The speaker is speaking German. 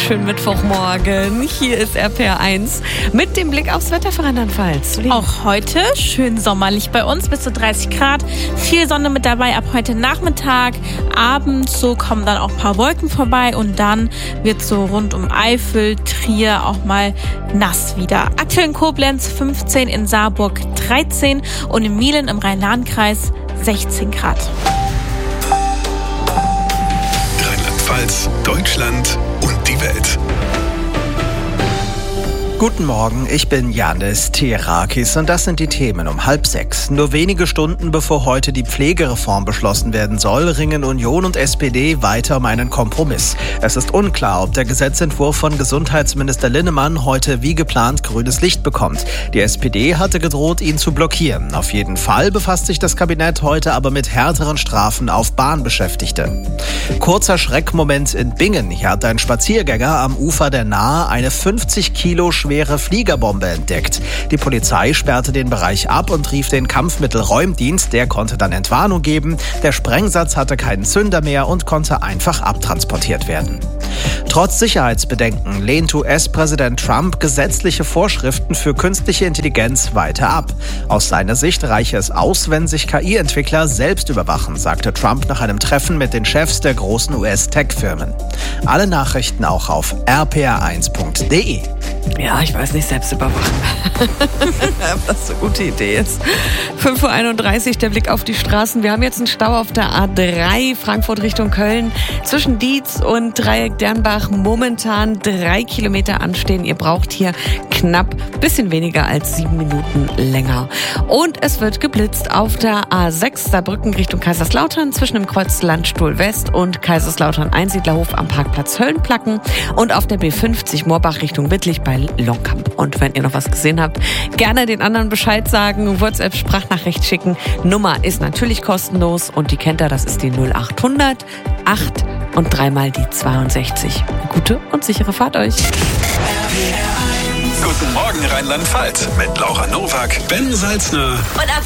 schönen Mittwochmorgen. Hier ist RPR1 mit dem Blick aufs Wetter für Rheinland-Pfalz. Auch heute schön sommerlich bei uns, bis zu 30 Grad. Viel Sonne mit dabei ab heute Nachmittag. Abends so kommen dann auch ein paar Wolken vorbei und dann wird so rund um Eifel, Trier auch mal nass wieder. Aktuell in Koblenz 15, in Saarburg 13 und in Mielen im Rhein-Lahn-Kreis 16 Grad. Rheinland-Pfalz, Deutschland und die Welt. Guten Morgen, ich bin Yannis Therakis und das sind die Themen um 5:30. Nur wenige Stunden bevor heute die Pflegereform beschlossen werden soll, ringen Union und SPD weiter um einen Kompromiss. Es ist unklar, ob der Gesetzentwurf von Gesundheitsminister Linnemann heute wie geplant grünes Licht bekommt. Die SPD hatte gedroht, ihn zu blockieren. Auf jeden Fall befasst sich das Kabinett heute aber mit härteren Strafen auf Bahnbeschäftigte. Kurzer Schreckmoment in Bingen. Hier hat ein Spaziergänger am Ufer der Nahe eine 50 Kilo schwere Fliegerbombe entdeckt. Die Polizei sperrte den Bereich ab und rief den Kampfmittelräumdienst. Der konnte dann Entwarnung geben. Der Sprengsatz hatte keinen Zünder mehr und konnte einfach abtransportiert werden. Trotz Sicherheitsbedenken lehnt US-Präsident Trump gesetzliche Vorschriften für künstliche Intelligenz weiter ab. Aus seiner Sicht reiche es aus, wenn sich KI-Entwickler selbst überwachen, sagte Trump nach einem Treffen mit den Chefs der großen US-Tech-Firmen. Alle Nachrichten auch auf rpr1.de. Ja, ich weiß nicht, selbst überwachen. Ob das eine gute Idee ist. 5:31 Uhr, der Blick auf die Straßen. Wir haben jetzt einen Stau auf der A3, Frankfurt Richtung Köln. Zwischen Dietz und Dreieck Dernbach momentan 3 Kilometer anstehen. Ihr braucht hier knapp bisschen weniger als 7 Minuten länger. Und es wird geblitzt auf der A6 Saarbrücken Richtung Kaiserslautern zwischen dem Kreuz Landstuhl West und Kaiserslautern Einsiedlerhof am Parkplatz Höllenplacken und auf der B50 Moorbach Richtung Wittlich bei Longkamp. Und wenn ihr noch was gesehen habt, gerne den anderen Bescheid sagen, WhatsApp-Sprachnachricht schicken. Nummer ist natürlich kostenlos und die kennt ihr, das ist die 0800 8 und dreimal die 62. Gute und sichere Fahrt euch. Guten Morgen Rheinland-Pfalz mit Laura Nowak, Ben Salzner Und ab